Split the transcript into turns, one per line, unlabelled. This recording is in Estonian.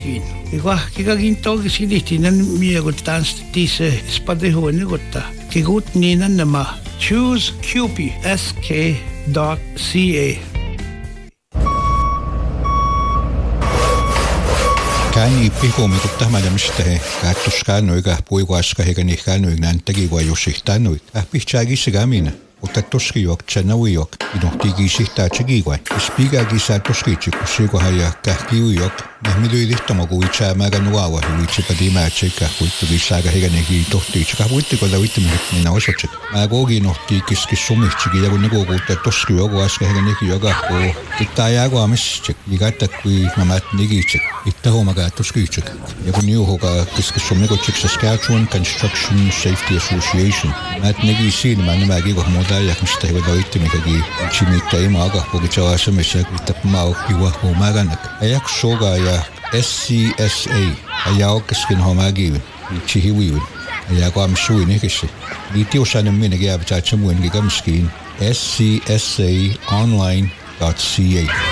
Kikakinto kisilihtinan miyagutaan tise spadehuanigutta. Kikut niinan nama chooseqpsk.ca.
Kani pihumikut tahmadamiste kaattuskaanoiga puiguaskahegani tegiguayussihtaanoik. Pihchaagissigamina. Utattoskijuak tsanauijuak inohtigiisihtaatsigiguai. Ispigagisaattoskiitsik ussiguhaja kahkiujuak nahmiluidihtomaguitsaamaganuawa huitsipadimaatsikka huittugisaagahegani tohtiitsika huittikoda huittimihitnina osatsik. Maagogi nohtikiskissumihtsigiyaguniguguutattoskijuagu askahegani kittaajaguamissik igatakui mamaatnigiitsik ittahumagaattoskiitsik. Yakuniuhuga kiskissumnigutsik Saskatchewan Construction Safety Association. Maatnigisiin maanamaagigohmuda yakmista hiwadawittimikhagi chimittaimaga pogitsawasamisa itapmao piwa humaganak. Ayak soga ya SCSA ayaokaskin homagi chihiwiwin. Ayakwamsuin ikisi. Itiusanim minagiabitsaatsamuin gigamskin scsaonline.ca.